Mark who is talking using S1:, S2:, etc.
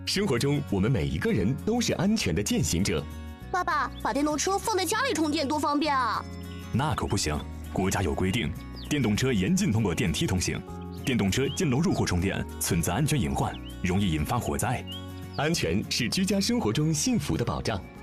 S1: 生活中，我们每一个人都是安全的践行者。
S2: 爸爸，把电动车放在家里充电多方便啊！
S3: 那可不行，国家有规定，电动车严禁通过电梯通行。电动车进楼入户充电存在安全隐患，容易引发火灾。
S1: 安全是居家生活中幸福的保障。